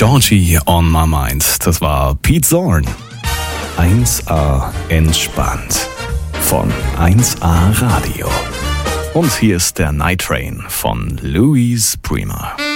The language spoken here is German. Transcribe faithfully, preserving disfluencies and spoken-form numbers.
Georgie on my mind. Das war Pete Zorn. eins a entspannt. Von eins a Radio. Und hier ist der Night Train von Louise Prima.